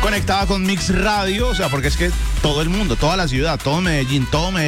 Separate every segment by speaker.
Speaker 1: conectada con Mix Radio, o sea, porque es que todo el mundo, toda la ciudad, todo Medellín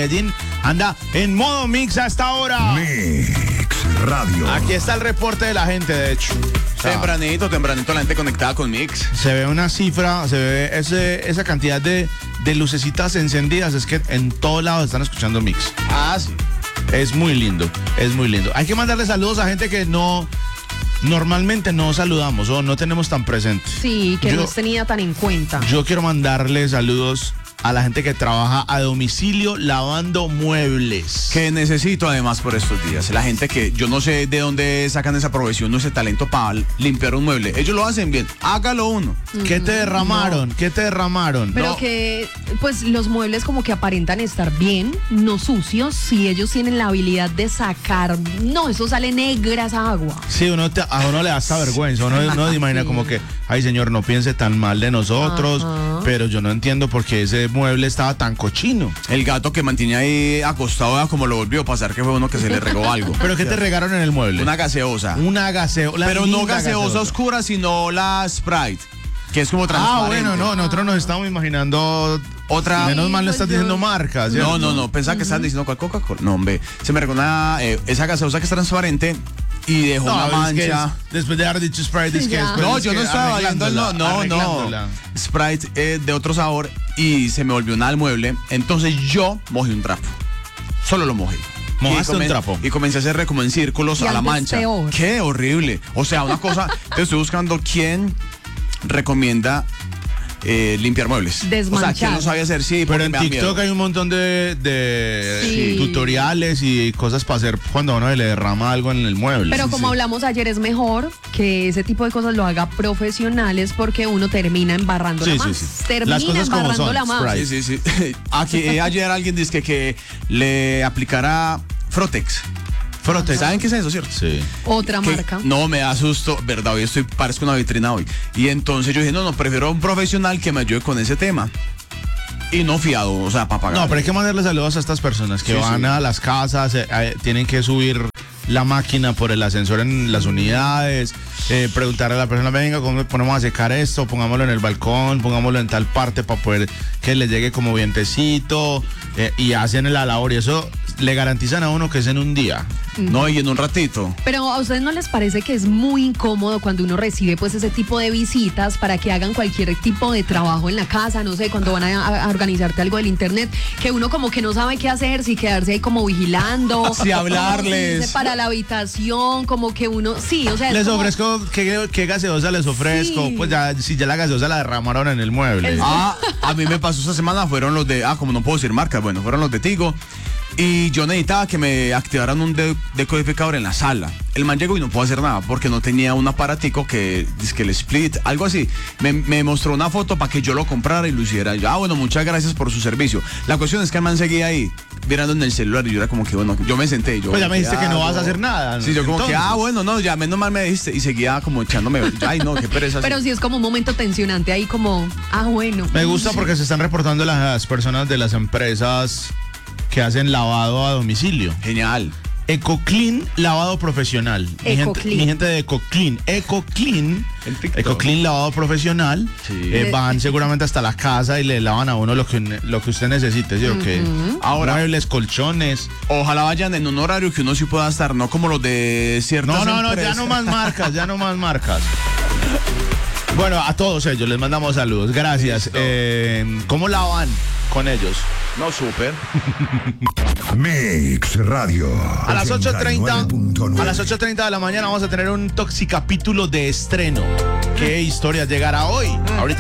Speaker 1: anda en modo Mix a esta hora.
Speaker 2: Mix Radio.
Speaker 1: Aquí está el reporte de la gente, de hecho. O sea,
Speaker 3: Tempranito la gente conectada con Mix.
Speaker 1: se ve una cifra, se ve esa cantidad de lucecitas encendidas, es que en todos lados están escuchando Mix.
Speaker 3: Ah, sí.
Speaker 1: Es muy lindo, es muy lindo. Hay que mandarle saludos a gente que normalmente no saludamos o no tenemos tan presente.
Speaker 4: Sí, que no es tenida tan en cuenta.
Speaker 1: Yo quiero mandarle saludos a la gente que trabaja a domicilio lavando muebles.
Speaker 3: Que necesito además por estos días. La gente que yo no sé de dónde sacan esa profesión, ese talento para limpiar un mueble. Ellos lo hacen bien. Hágalo uno.
Speaker 1: ¿Qué te derramaron?
Speaker 4: No.
Speaker 1: ¿Qué te derramaron?
Speaker 4: Pero
Speaker 1: No.
Speaker 4: que, pues, los muebles como que aparentan estar bien, no sucios, si ellos tienen la habilidad de sacar, no, eso sale negra esa agua.
Speaker 1: Sí, a uno le da hasta vergüenza. Uno se imagina
Speaker 4: Sí.
Speaker 1: como que, ay señor, no piense tan mal de nosotros.
Speaker 4: Ajá.
Speaker 1: Pero yo no entiendo por qué ese mueble estaba tan cochino.
Speaker 3: El gato que mantenía ahí acostado, como lo volvió a pasar, que fue uno que se le regó algo.
Speaker 1: ¿Pero qué te regaron en el mueble?
Speaker 3: Una gaseosa.
Speaker 1: Una gaseosa.
Speaker 3: Pero no gaseosa oscura, sino la Sprite, que es como transparente.
Speaker 1: bueno, no, nosotros nos estamos imaginando
Speaker 3: Otra.
Speaker 1: Menos mal no
Speaker 4: pues
Speaker 1: estás
Speaker 4: yo-
Speaker 1: diciendo marcas. ¿cierto?
Speaker 3: No, pensaba que estaban diciendo cuál Coca-Cola. No, hombre, se me regó esa gaseosa que es transparente y dejó una
Speaker 1: es que
Speaker 3: mancha.
Speaker 1: después de haber dicho Sprite, es que
Speaker 4: Ya.
Speaker 1: después
Speaker 3: No,
Speaker 1: es
Speaker 3: yo
Speaker 1: que
Speaker 3: no estaba bailando, no.
Speaker 1: arreglándola.
Speaker 3: Sprite de otro sabor y se me volvió nada al mueble. Entonces yo mojé un trapo. Solo lo mojé.
Speaker 1: ¿Mojaste
Speaker 3: Y
Speaker 1: un trapo?
Speaker 3: Y comencé a hacer como en círculos
Speaker 4: Y
Speaker 3: a la
Speaker 4: algo es
Speaker 3: mancha.
Speaker 4: peor.
Speaker 3: Qué horrible. O sea, una cosa, te estoy buscando quién recomienda limpiar muebles. O sea,
Speaker 4: Desmanchar.
Speaker 3: quién lo sabe hacer, sí,
Speaker 1: Pero
Speaker 3: porque
Speaker 1: en
Speaker 3: me da
Speaker 1: TikTok
Speaker 3: miedo.
Speaker 1: hay un montón de
Speaker 4: Sí.
Speaker 1: tutoriales y cosas para hacer cuando a uno le derrama algo en el mueble.
Speaker 4: Pero como hablamos ayer, es mejor que ese tipo de cosas lo haga profesionales porque uno termina embarrándola
Speaker 1: Sí,
Speaker 4: más.
Speaker 1: sí, sí.
Speaker 4: Termina
Speaker 1: Las cosas como son,
Speaker 4: embarrándola más.
Speaker 1: Sprite.
Speaker 3: Sí. Aquí ayer alguien dice que le aplicará Frotex.
Speaker 1: Frotex.
Speaker 3: ¿Saben qué es eso, cierto?
Speaker 1: Sí.
Speaker 4: Otra
Speaker 3: Que
Speaker 4: marca.
Speaker 3: no me da susto, verdad, hoy parezco una vitrina hoy. Y entonces yo dije, no, prefiero a un profesional que me ayude con ese tema. Y no fiado, o sea, para pagar.
Speaker 1: No, pero hay que mandarle saludos a estas personas que
Speaker 3: Sí,
Speaker 1: van
Speaker 3: sí.
Speaker 1: a las casas, tienen que subir la máquina por el ascensor en las unidades, preguntarle a la persona, venga, ¿cómo ponemos a secar esto? Pongámoslo en el balcón, pongámoslo en tal parte para poder que le llegue como vientecito, y hacen la labor y eso le garantizan a uno que es en un día.
Speaker 3: No, y en un ratito.
Speaker 4: Pero ¿a ustedes no les parece que es muy incómodo cuando uno recibe pues ese tipo de visitas para que hagan cualquier tipo de trabajo en la casa? No sé, cuando van a organizarte algo del internet, que uno como que no sabe qué hacer, si quedarse ahí como vigilando.
Speaker 3: Sí, hablarles.
Speaker 4: o irse para la habitación, como que uno, sí, o sea. es
Speaker 1: Les
Speaker 4: como-
Speaker 1: ofrezco, ¿qué gaseosa les ofrezco?
Speaker 4: Sí.
Speaker 1: Pues ya, si ya la gaseosa la derramaron en el mueble.
Speaker 3: A mí me pasó esta semana, fueron los de, como no puedo decir marcas, bueno, fueron los de Tigo. Y yo necesitaba que me activaran un decodificador en la sala. El man llegó y no pudo hacer nada porque no tenía un aparatico que el split, algo así. Me mostró una foto para que yo lo comprara y lo hiciera. Yo, bueno, muchas gracias por su servicio. La cuestión es que el man seguía ahí, mirando en el celular y yo era como que, bueno, yo me senté.
Speaker 1: Pues ya me dijiste que no vas a hacer nada.
Speaker 3: Sí, yo como
Speaker 1: Entonces.
Speaker 3: que, bueno, no, ya menos mal me dijiste. Y seguía como echándome, ay, no, qué pereza.
Speaker 4: Pero sí es como un momento tensionante ahí como, bueno.
Speaker 1: Me gusta porque se están reportando las personas de las empresas que hacen lavado a domicilio.
Speaker 3: Genial.
Speaker 1: EcoClean, lavado profesional.
Speaker 4: EcoClean.
Speaker 1: Mi gente de EcoClean. EcoClean.
Speaker 3: En TikTok.
Speaker 1: EcoClean, lavado profesional.
Speaker 3: Sí.
Speaker 1: Van seguramente hasta la casa y le lavan a uno lo que usted necesite. ¿Sí o qué?
Speaker 3: Ahora-
Speaker 1: Muebles, colchones.
Speaker 3: Ojalá vayan en un horario que uno sí pueda estar, no como los de ciertas
Speaker 1: No, ya
Speaker 3: empresas.
Speaker 1: no más marcas, ya no más marcas. Bueno, a todos ellos les mandamos saludos. Gracias. ¿Cómo lavan con ellos?
Speaker 3: No, súper.
Speaker 2: Mix Radio.
Speaker 1: A las 8:30
Speaker 2: 89.9.
Speaker 1: a las 8:30 de la mañana vamos a tener un toxicapítulo de estreno. ¿Qué historia llegará hoy? Ahorita